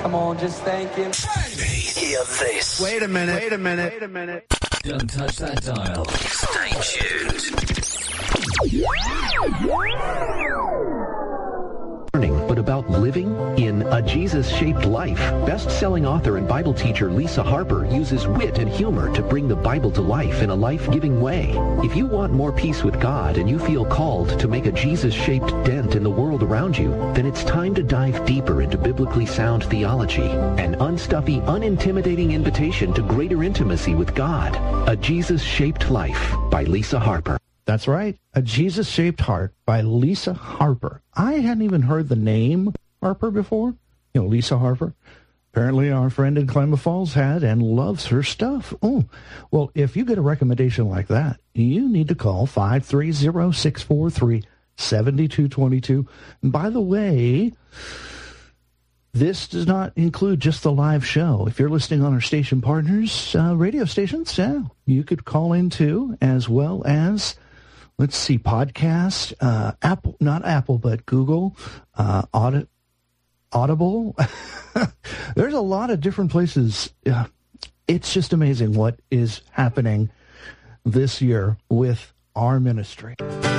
Come on, just thank him. Hear this. Wait a minute. Don't touch that dial. Stay tuned. But about living in a Jesus-shaped life. Best-selling author and Bible teacher Lisa Harper uses wit and humor to bring the Bible to life in a life-giving way. If you want more peace with God and you feel called to make a Jesus-shaped dent in the world around you, then it's time to dive deeper into biblically sound theology, an unstuffy, unintimidating invitation to greater intimacy with God. A Jesus-Shaped Life by Lisa Harper. That's right. A Jesus-Shaped Heart by Lisa Harper. I hadn't even heard the name Harper before. Lisa Harper. Apparently our friend in Klamath Falls had and loves her stuff. Oh, well, if you get a recommendation like that, you need to call 530-643-7222. And by the way, this does not include just the live show. If you're listening on our station partners, radio stations, you could call in too, as well as, let's see, podcast, Apple, not Apple, but Google, Audible. There's a lot of different places. It's just amazing what is happening this year with our ministry.